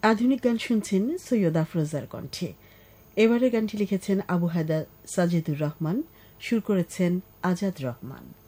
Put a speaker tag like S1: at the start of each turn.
S1: আধুনিক গান শুনছেন সৈয়দ আফরোজার কণ্ঠে। এবারে গানটি লিখেছেন আবু হায়দার সাজেদুর রহমান, সুর করেছেন আজাদ রহমান।